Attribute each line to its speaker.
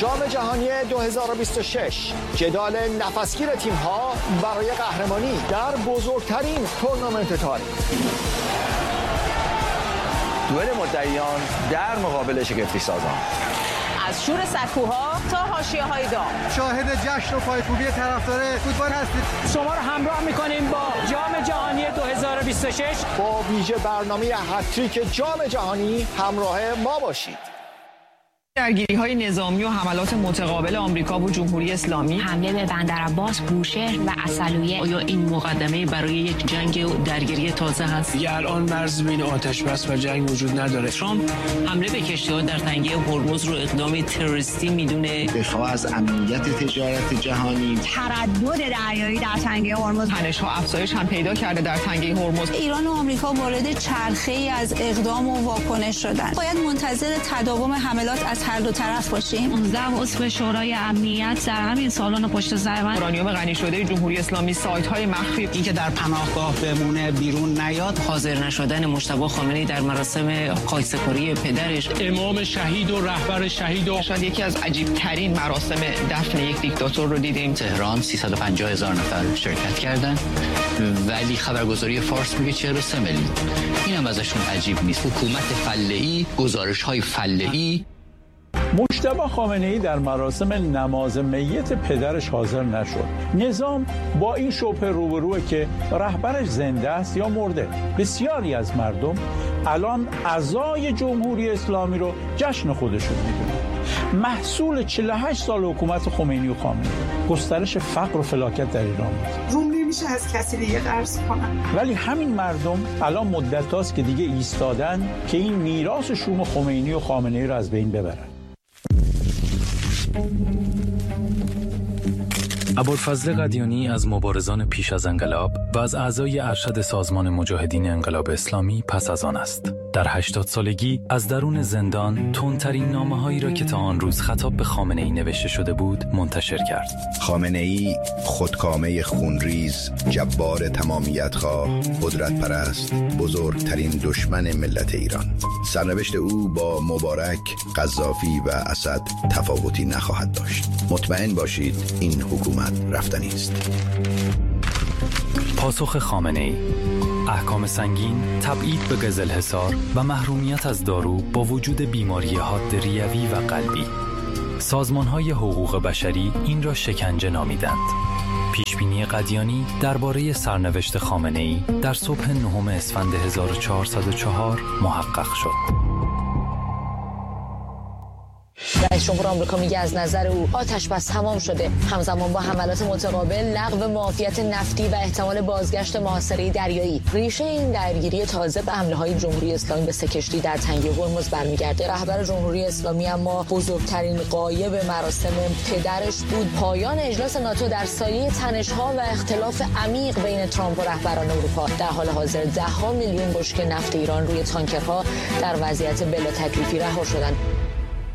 Speaker 1: جام جهانی 2026 جدال نفسگیر تیم‌ها برای قهرمانی در بزرگترین تورنمنت تاریخ. دوئل مدعیان در مقابل شگفتی سازان.
Speaker 2: از شور سکوها تا حاشیه‌های داغ.
Speaker 3: شاهد جشن و پایکوبی طرفدار فوتبال هستید.
Speaker 2: شما رو همراه می‌کنیم با جام جهانی 2026
Speaker 1: با ویژه برنامه هتریک جام جهانی همراه ما باشید.
Speaker 2: درگیری‌های نظامی و حملات متقابل آمریکا و جمهوری اسلامی،
Speaker 4: حمله به بندرعباس، بوشهر و عسلویه.
Speaker 5: آیا این مقدمه برای یک جنگ و درگیری تازه هست؟
Speaker 6: دیگه الان مرز بین آتش‌بس و جنگ وجود نداره.
Speaker 5: ترامپ حمله به کشتی‌ها در تنگه هرمز رو اقدامی تروریستی میدونه.
Speaker 7: دفاع از امنیت تجارت جهانی،
Speaker 8: تردد دریایی در تنگه هرمز،
Speaker 2: تنش‌ها افزایش هم پیدا کرده در تنگه هرمز.
Speaker 8: ایران و آمریکا وارد چرخه‌ای از اقدام و واکنش شدند. باید منتظر تداوم حملات از هر دو طرف باشیم.
Speaker 4: 19 عضو شورای امنیت در همین سالن پشت سر من.
Speaker 2: اورانیوم غنی شده جمهوری اسلامی، سایت‌های مخفی،
Speaker 9: اینکه در پناهگاه بمونه بیرون نیاد،
Speaker 5: حاضر نشدن مجتبی خامنه‌ای در مراسم خاکسپاری پدرش،
Speaker 6: امام شهید و رهبر شهید و
Speaker 2: شاید یکی از عجیب‌ترین مراسم دفن یک دیکتاتور رو دیدیم.
Speaker 5: تهران 350,000 نفر شرکت کردن ولی خبرگزاری فارس میگه 43 میلیون. اینم ازشون عجیب نیست. حکومت فله‌ای، گزارش‌های فله‌ای.
Speaker 10: مجتبی خامنه‌ای در مراسم نماز میت پدرش حاضر نشد. نظام با این شبهه روبروه که رهبرش زنده است یا مرده. بسیاری از مردم الان عزای جمهوری اسلامی رو جشن خودشون میدونن. محصول 48 سال حکومت خمینی و خامنه‌ای، گسترش فقر و فلاکت در ایران بود.
Speaker 11: روم نمیشه از کسی دیگه قرض کنن.
Speaker 10: ولی همین مردم الان مدت هاست که دیگه ایستادن که این میراث شوم خمینی و خامنه‌ای رو از بین ببرن.
Speaker 12: ابوالفضل قدیانی از مبارزان پیش از انقلاب و از اعضای ارشد سازمان مجاهدین انقلاب اسلامی پس از آن است. در 80 سالگی از درون زندان تندترین نامه‌هایی را که تا آن روز خطاب به خامنه‌ای نوشته شده بود منتشر کرد.
Speaker 7: خامنه‌ای خودکامه خونریز، جبار تمامیت‌خواه، قدرت پرست، بزرگترین دشمن ملت ایران. سرنوشت او با مبارک، قذافی و اسد تفاوتی نخواهد داشت. مطمئن باشید این حکومت رفتنی است.
Speaker 12: پاسخ خامنه‌ای: احکام سنگین، تبعید به قزلحصار و محرومیت از دارو با وجود بیماری حاد ریوی و قلبی. سازمان‌های حقوق بشری این را شکنجه نامیدند. پیشبینی قدیانی درباره سرنوشت خامنه‌ای در صبح 9 اسفند 1404 محقق شد.
Speaker 13: رئیس جمهور آمریکا میگه از نظر او آتش بس تمام شده. همزمان با حملات متقابل، لغو معافیت نفتی و احتمال بازگشت محاصره دریایی، ریشه این درگیری تازه به حمله‌های جمهوری اسلامی به 3 کشتی در تنگه هرمز برمیگرده. رهبر جمهوری اسلامی اما بزرگترین غایب مراسم پدرش بود. پایان اجلاس ناتو در سایه تنش‌ها و اختلاف عمیق بین ترامپ و رهبران اروپا. در حال حاضر 10 میلیون بشکه نفت ایران روی تانکرها در وضعیت بلا تکلیفی رها شدند.